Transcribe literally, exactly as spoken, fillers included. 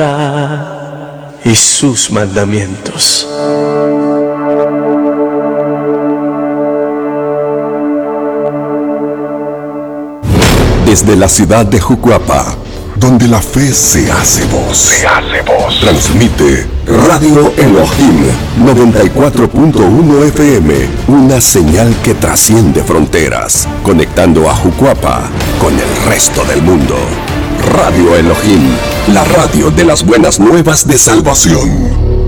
y sus mandamientos. Desde la ciudad de Jucuapa, donde la fe se hace voz. Se hace voz. Transmite Radio Elohim noventa y cuatro punto uno F M, una señal que trasciende fronteras, conectando a Jucuapa con el resto del mundo. Radio Elohim, la radio de las buenas nuevas de salvación.